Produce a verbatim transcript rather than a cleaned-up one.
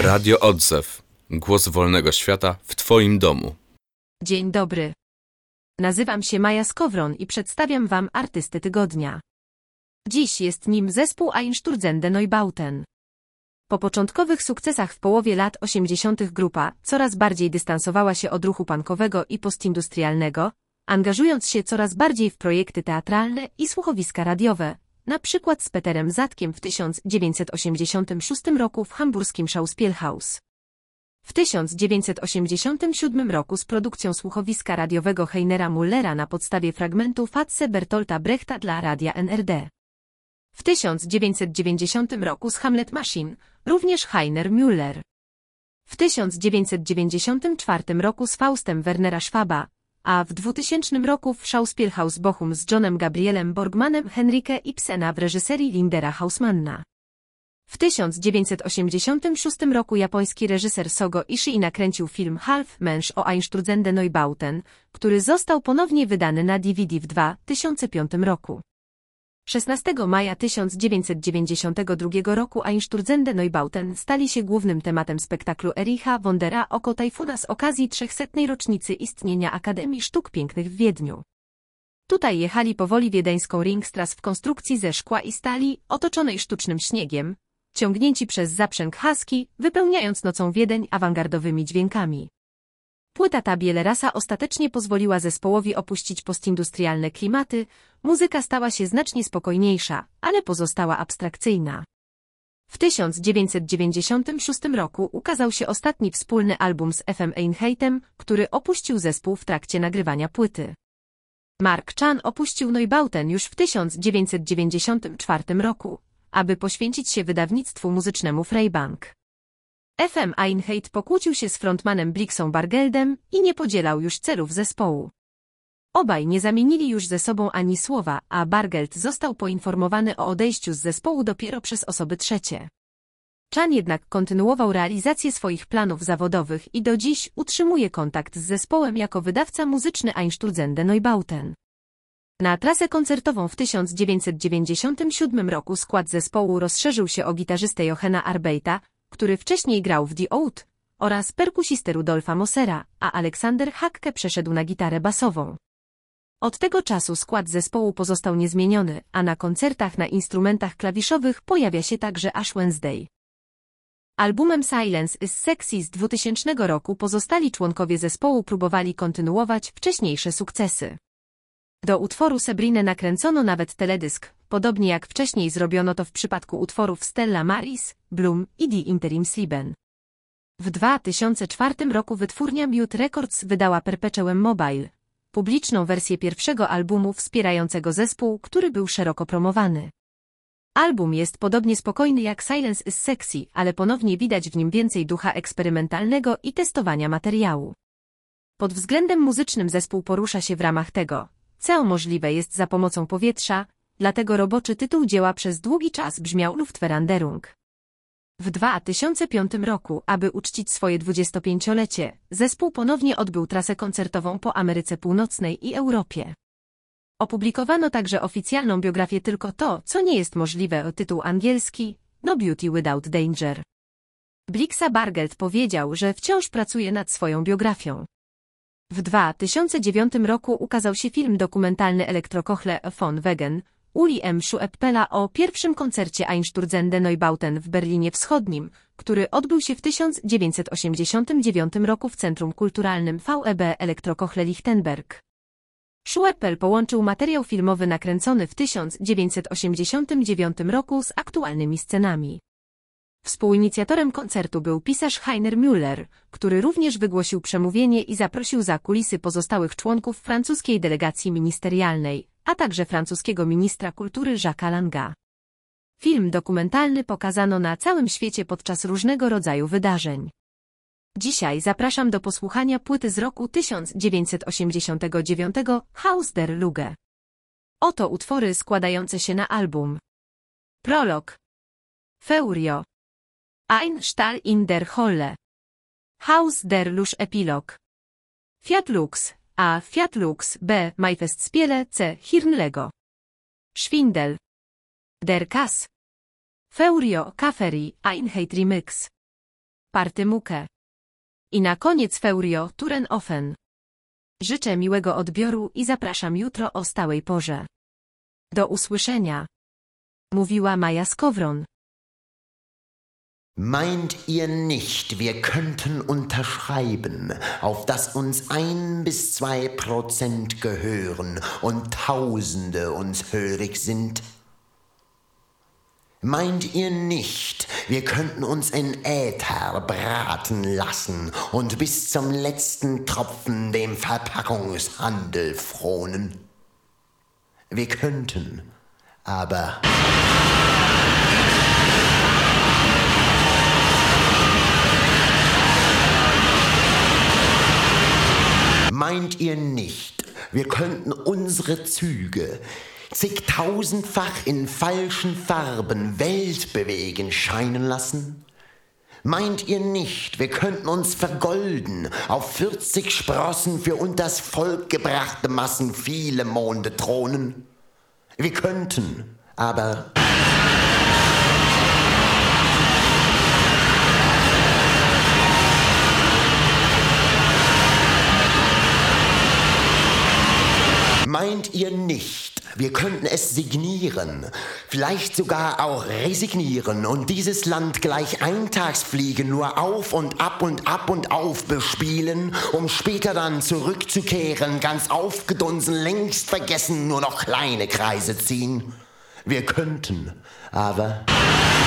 Radio Odzew. Głos wolnego świata w Twoim domu. Dzień dobry. Nazywam się Maja Skowron i przedstawiam Wam artystę tygodnia. Dziś jest nim zespół Einstürzende Neubauten. Po początkowych sukcesach w połowie lat osiemdziesiątych grupa coraz bardziej dystansowała się od ruchu punkowego i postindustrialnego, angażując się coraz bardziej w projekty teatralne i słuchowiska radiowe, na przykład z Peterem Zatkiem w tysiąc dziewięćset osiemdziesiątym szóstym roku w hamburskim Schauspielhaus. W tysiąc dziewięćset osiemdziesiątym siódmym roku z produkcją słuchowiska radiowego Heinera Müllera na podstawie fragmentu Fatze Bertolta Brechta dla Radia N R D. W tysiąc dziewięćset dziewięćdziesiątym roku z Hamlet Machine, również Heiner Müller. W tysiąc dziewięćset dziewięćdziesiątym czwartym roku z Faustem Wernera Schwaba, a w dwutysięcznym roku w Schauspielhaus Bochum z Johnem Gabrielem Borgmanem Henrykę Ibsena w reżyserii Lindera Hausmanna. W tysiąc dziewięćset osiemdziesiątym szóstym roku japoński reżyser Sogo Ishii nakręcił film Half Mensch o Einstürzende Neubauten, który został ponownie wydany na D V D w dwa tysiące piątym roku. szesnastego maja tysiąc dziewięćset dziewięćdziesiątego drugiego roku Einstürzende Neubauten stali się głównym tematem spektaklu Ericha Wondera Oko Tajfuna z okazji trzechsetnej rocznicy istnienia Akademii Sztuk Pięknych w Wiedniu. Tutaj jechali powoli wiedeńską Ringstrasse w konstrukcji ze szkła i stali, otoczonej sztucznym śniegiem, ciągnięci przez zaprzęg Husky, wypełniając nocą Wiedeń awangardowymi dźwiękami. Płyta ta Bielerasa ostatecznie pozwoliła zespołowi opuścić postindustrialne klimaty, muzyka stała się znacznie spokojniejsza, ale pozostała abstrakcyjna. W tysiąc dziewięćset dziewięćdziesiątym szóstym roku ukazał się ostatni wspólny album z F M Einheitem, który opuścił zespół w trakcie nagrywania płyty. Mark Chan opuścił Neubauten już w tysiąc dziewięćset dziewięćdziesiątym czwartym roku, aby poświęcić się wydawnictwu muzycznemu Freibank. F M Einheit pokłócił się z frontmanem Blixą Bargeldem i nie podzielał już celów zespołu. Obaj nie zamienili już ze sobą ani słowa, a Bargeld został poinformowany o odejściu z zespołu dopiero przez osoby trzecie. Chan jednak kontynuował realizację swoich planów zawodowych i do dziś utrzymuje kontakt z zespołem jako wydawca muzyczny Einstürzende Neubauten. Na trasę koncertową w tysiąc dziewięćset dziewięćdziesiątym siódmym roku skład zespołu rozszerzył się o gitarzystę Johanna Arbeita, który wcześniej grał w The Out, oraz perkusistę Rudolfa Mossera, a Aleksander Hacke przeszedł na gitarę basową. Od tego czasu skład zespołu pozostał niezmieniony, a na koncertach na instrumentach klawiszowych pojawia się także Ash Wednesday. Albumem Silence is Sexy z dwutysięcznego roku pozostali członkowie zespołu próbowali kontynuować wcześniejsze sukcesy. Do utworu Sabrine nakręcono nawet teledysk, podobnie jak wcześniej zrobiono to w przypadku utworów Stella Maris, Bloom i Die Interimsleben. W dwa tysiące czwartym roku wytwórnia Mute Records wydała Perpetuum Mobile, publiczną wersję pierwszego albumu wspierającego zespół, który był szeroko promowany. Album jest podobnie spokojny jak Silence is Sexy, ale ponownie widać w nim więcej ducha eksperymentalnego i testowania materiału. Pod względem muzycznym zespół porusza się w ramach tego, co możliwe jest za pomocą powietrza, dlatego roboczy tytuł dzieła przez długi czas brzmiał Luftveränderung. W dwa tysiące piątym roku, aby uczcić swoje dwudziestopięciolecie, zespół ponownie odbył trasę koncertową po Ameryce Północnej i Europie. Opublikowano także oficjalną biografię Tylko to, co nie jest możliwe, tytuł angielski No Beauty Without Danger. Blixa Bargeld powiedział, że wciąż pracuje nad swoją biografią. W dwa tysiące dziewiątym roku ukazał się film dokumentalny Elektrokochle von Wegen, Uli M. Schueppela o pierwszym koncercie Einstürzende Neubauten w Berlinie Wschodnim, który odbył się w tysiąc dziewięćset osiemdziesiątym dziewiątym roku w Centrum Kulturalnym V E B Elektrokochle Lichtenberg. Schueppel połączył materiał filmowy nakręcony w tysiąc dziewięćset osiemdziesiątym dziewiątym roku z aktualnymi scenami. Współinicjatorem koncertu był pisarz Heiner Müller, który również wygłosił przemówienie i zaprosił za kulisy pozostałych członków francuskiej delegacji ministerialnej, a także francuskiego ministra kultury Jacques'a Langa. Film dokumentalny pokazano na całym świecie podczas różnego rodzaju wydarzeń. Dzisiaj zapraszam do posłuchania płyty z roku tysiąc dziewięćset osiemdziesiątego dziewiątego Haus der Lüge. Oto utwory składające się na album. Prolog. Feurio. Ein Stall in der Holle. Haus der Lusch Epilog. Fiat Lux, A. Fiat Lux, B. Maifestspiele, C. Hirnlego. Schwindel. Der Kass. Feurio Kaferi, Einheit Remix. Party mukę. I na koniec Feurio Turen Offen. Życzę miłego odbioru i zapraszam jutro o stałej porze. Do usłyszenia. Mówiła Maja Skowron. Meint ihr nicht, wir könnten unterschreiben, auf dass uns ein bis zwei Prozent gehören und Tausende uns hörig sind? Meint ihr nicht, wir könnten uns in Äther braten lassen und bis zum letzten Tropfen dem Verpackungshandel fronen? Wir könnten, aber... Meint ihr nicht, wir könnten unsere Züge zigtausendfach in falschen Farben weltbewegend scheinen lassen? Meint ihr nicht, wir könnten uns vergolden, auf vierzig Sprossen für unters Volk gebrachte Massen viele Monde thronen? Wir könnten, aber... Meint ihr nicht, wir könnten es signieren, vielleicht sogar auch resignieren und dieses Land gleich Eintagsfliegen nur auf und ab und ab und auf bespielen, um später dann zurückzukehren, ganz aufgedunsen, längst vergessen, nur noch kleine Kreise ziehen? Wir könnten, aber...